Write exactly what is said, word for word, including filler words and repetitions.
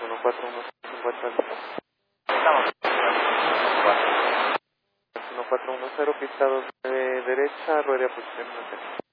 uno cuatro uno cero se encuentra listo. Estamos. uno cuatro uno cero, pista dos de derecha, rueda posición uno cero.